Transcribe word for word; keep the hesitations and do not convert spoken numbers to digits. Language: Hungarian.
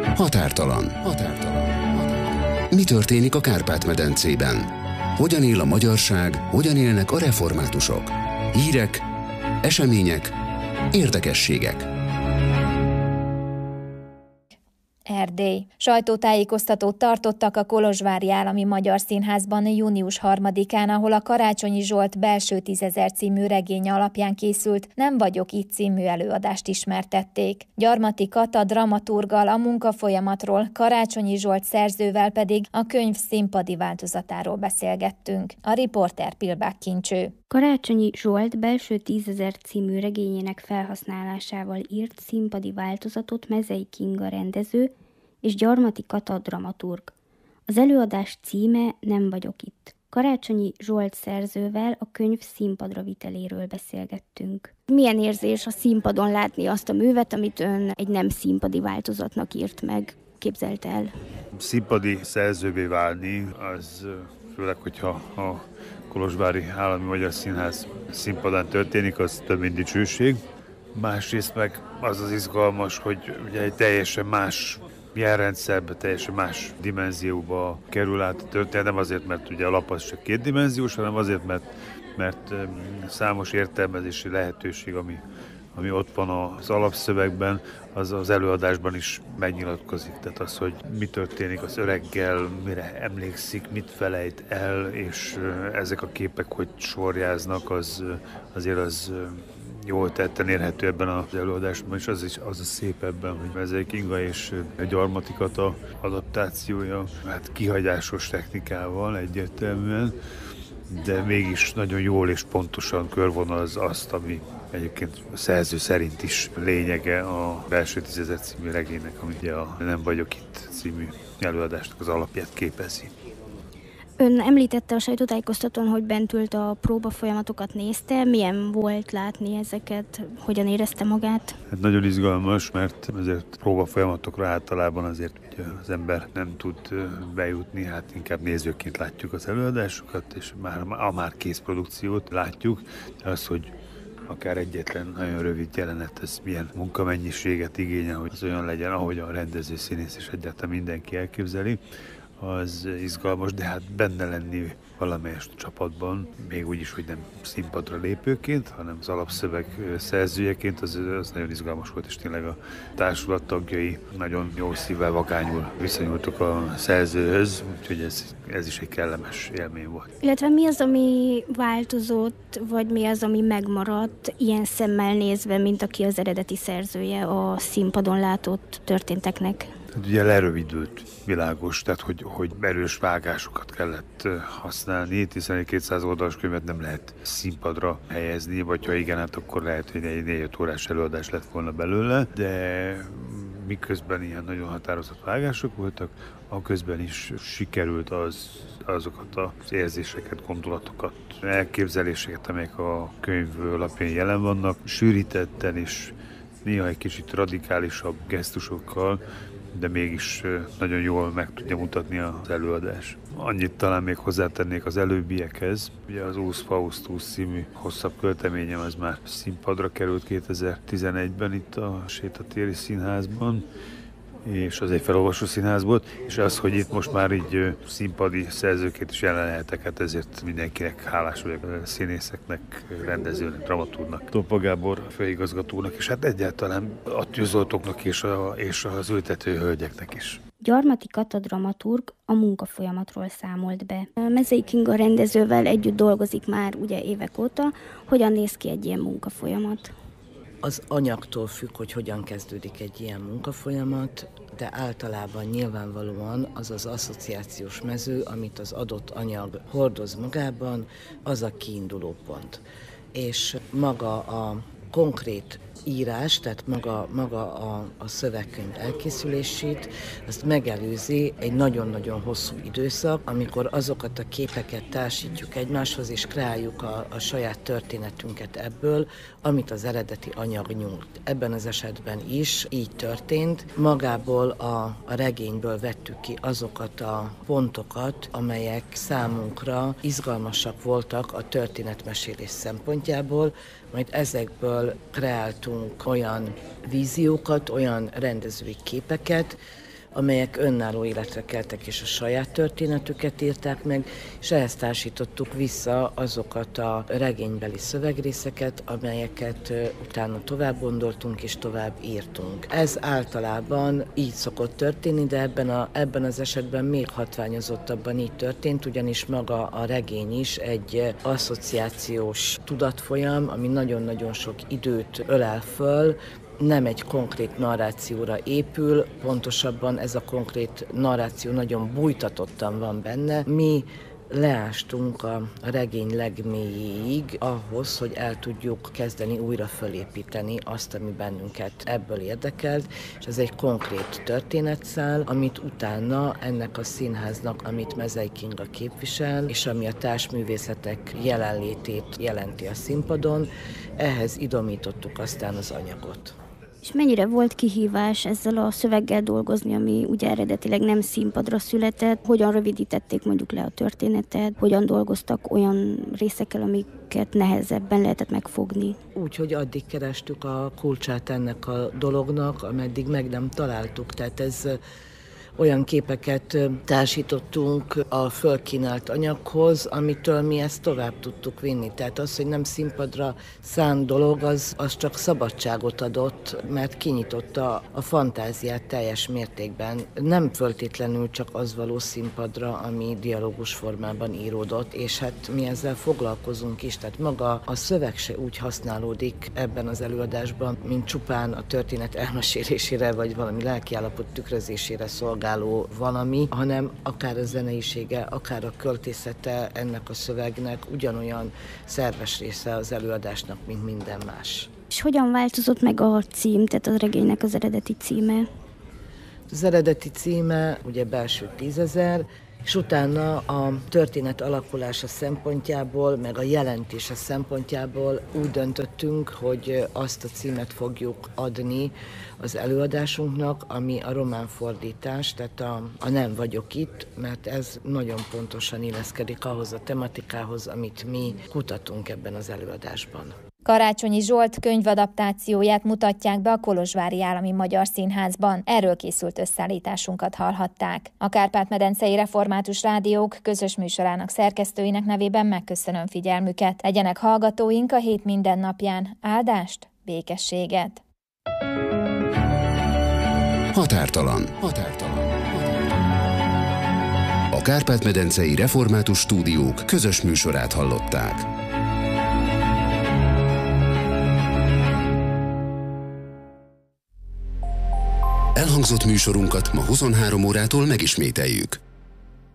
Határtalan. Határtalan. Mi történik a Kárpát-medencében? Hogyan él a magyarság, hogyan élnek a reformátusok? Hírek, események, érdekességek. Erdély. Sajtótájékoztatót tartottak a Kolozsvári Állami Magyar Színházban június harmadikán, ahol a Karácsonyi Zsolt Belső tízezer című regénye alapján készült Nem vagyok itt című előadást ismertették. Gyarmati Kata dramaturggal a munkafolyamatról, Karácsonyi Zsolt szerzővel pedig a könyv színpadi változatáról beszélgettünk. A riporter Pilbák Kincső. Karácsonyi Zsolt Belső tízezer című regényének felhasználásával írt színpadi változatot Mezei Kinga rendező és Gyarmati Kata dramaturg. Az előadás címe Nem vagyok itt. Karácsonyi Zsolt szerzővel a könyv színpadra viteléről beszélgettünk. Milyen érzés a színpadon látni azt a művet, amit ön egy nem színpadi változatnak írt meg, képzelt el? Színpadi szerzővé válni, az főleg, hogyha a Kolozsvári Állami Magyar Színház színpadán történik, az több mint dicsőség. Másrészt meg az az izgalmas, hogy ugye egy teljesen más jelrendszerbe, teljesen más dimenzióba kerül át a történet. Nem azért, mert ugye a lap az csak kétdimenziós, hanem azért, mert, mert számos értelmezési lehetőség, ami, ami ott van az alapszövegben, az az előadásban is megnyilatkozik. Tehát az, hogy mi történik az öreggel, mire emlékszik, mit felejt el, és ezek a képek, hogy sorjáznak, az, azért az jól tetten érhető ebben az előadásban, és az is az a szép ebben, hogy Mezei Kinga és Gyarmati Kata adaptációja, hát kihagyásos technikával egyértelműen, de mégis nagyon jól és pontosan körvonalaz azt, ami egyébként a szerző szerint is lényege a Belső tízezer című regénynek, ami ugye a Nem vagyok itt című előadásnak az alapját képezi. Ön említette a sajtótájékoztatón, hogy bent ült a próba folyamatokat nézte. Milyen volt látni ezeket? Hogyan érezte magát? Hát nagyon izgalmas, mert azért próba folyamatokra általában azért ugye az ember nem tud bejutni, hát inkább nézőként látjuk az előadásokat, és már a már kész produkciót látjuk, de az, hogy akár egyetlen nagyon rövid jelenet, ez milyen munkamennyiséget igényel, hogy az olyan legyen, ahogy a rendező, színész és egyáltalán mindenki elképzeli, az izgalmas, de hát benne lenni valamelyest csapatban, még úgy is, hogy nem színpadra lépőként, hanem az alapszöveg szerzőjeként, az, az nagyon izgalmas volt, és tényleg a társulat tagjai nagyon jó szívvel, vagányul viszonyultak a szerzőhöz, úgyhogy ez, ez is egy kellemes élmény volt. Illetve mi az, ami változott, vagy mi az, ami megmaradt ilyen szemmel nézve, mint aki az eredeti szerzője a színpadon látott történteknek? Hát ugye lerövidült, világos, tehát hogy, hogy erős vágásokat kellett használni, hiszen egy kétszáz oldalas könyvet nem lehet színpadra helyezni, vagy ha igen, hát akkor lehet, hogy egy négy-öt órás előadás lett volna belőle, de miközben ilyen nagyon határozott vágások voltak, a közben is sikerült az, azokat az érzéseket, gondolatokat, elképzeléseket, amelyek a könyv alapján jelen vannak, sűrítetten és néha egy kicsit radikálisabb gesztusokkal, de mégis nagyon jól meg tudja mutatni az előadás. Annyit talán még hozzátennék az előbbiekhez. Ugye az Úsz Fausztusz című hosszabb költeményem, az már színpadra került kétezer-tizenegyben itt a Sétatéri Színházban, és az egy felolvasó színház volt, és az, hogy itt most már így színpadi szerzőként is jelen lehetek, hát ezért mindenkinek hálás vagyok, a színészeknek, rendezőnek, dramaturgnak, Tompa Gábor főigazgatónak, és hát egyáltalán a tűzoltóknak és, a, és az ültető hölgyeknek is. Gyarmati Kata dramaturg a munkafolyamatról számolt be. Mezei Kinga rendezővel együtt dolgozik már ugye évek óta. Hogyan néz ki egy ilyen munkafolyamat? Az anyagtól függ, hogy hogyan kezdődik egy ilyen munkafolyamat, de általában nyilvánvalóan az az asszociációs mező, amit az adott anyag hordoz magában, az a kiinduló pont. És maga a konkrét írás, tehát maga, maga a, a szövegkönyv elkészülését, azt megelőzi egy nagyon-nagyon hosszú időszak, amikor azokat a képeket társítjuk egymáshoz, és kreáljuk a, a saját történetünket ebből, amit az eredeti anyag nyújt. Ebben az esetben is így történt. Magából a, a regényből vettük ki azokat a pontokat, amelyek számunkra izgalmasak voltak a történetmesélés szempontjából, majd ezekből kreáltunk olyan víziókat, olyan rendezői képeket, amelyek önálló életre keltek és a saját történetüket írták meg, és ehhez társítottuk vissza azokat a regénybeli szövegrészeket, amelyeket utána tovább gondoltunk és tovább írtunk. Ez általában így szokott történni, de ebben, a, ebben az esetben még hatványozottabban így történt, ugyanis maga a regény is egy asszociációs tudatfolyam, ami nagyon-nagyon sok időt ölel föl, nem egy konkrét narrációra épül, pontosabban ez a konkrét narráció nagyon bújtatottan van benne. Mi leástunk a regény legmélyéig ahhoz, hogy el tudjuk kezdeni újra fölépíteni azt, ami bennünket ebből érdekelt, és ez egy konkrét történetszál, amit utána ennek a színháznak, amit Mezei Kinga képvisel, és ami a társművészetek jelenlétét jelenti a színpadon, ehhez idomítottuk aztán az anyagot. És mennyire volt kihívás ezzel a szöveggel dolgozni, ami ugye eredetileg nem színpadra született? Hogyan rövidítették mondjuk le a történetet? Hogyan dolgoztak olyan részekkel, amiket nehezebben lehetett megfogni? Úgy, hogy addig kerestük a kulcsát ennek a dolognak, ameddig meg nem találtuk. Tehát ez olyan képeket társítottunk a fölkínált anyaghoz, amitől mi ezt tovább tudtuk vinni. Tehát az, hogy nem színpadra szánt dolog, az, az csak szabadságot adott, mert kinyitotta a fantáziát teljes mértékben. Nem föltétlenül csak az való színpadra, ami dialógus formában íródott, és hát mi ezzel foglalkozunk is. Tehát maga a szöveg se úgy használódik ebben az előadásban, mint csupán a történet elmesélésére, vagy valami lelkiállapot tükrözésére szolgál valami, hanem akár a zeneisége, akár a költészete ennek a szövegnek ugyanolyan szerves része az előadásnak, mint minden más. És hogyan változott meg a cím, tehát a regénynek az eredeti címe? Az eredeti címe ugye Belső tízezer, és utána a történet alakulása szempontjából, meg a jelentése szempontjából úgy döntöttünk, hogy azt a címet fogjuk adni az előadásunknak, ami a román fordítás, tehát a, a Nem vagyok itt, mert ez nagyon pontosan illeszkedik ahhoz a tematikához, amit mi kutatunk ebben az előadásban. Karácsonyi Zsolt könyvadaptációját mutatják be a Kolozsvári Állami Magyar Színházban. Erről készült összeállításunkat hallhatták. A Kárpát-medencei Református Rádiók közös műsorának szerkesztőinek nevében megköszönöm figyelmüket. Legyenek hallgatóink a hét minden napján. Áldást, békességet! Határtalan. Határtalan. A Kárpát-medencei Református Stúdiók közös műsorát hallották. Elhangzott műsorunkat ma huszonhárom órától megismételjük.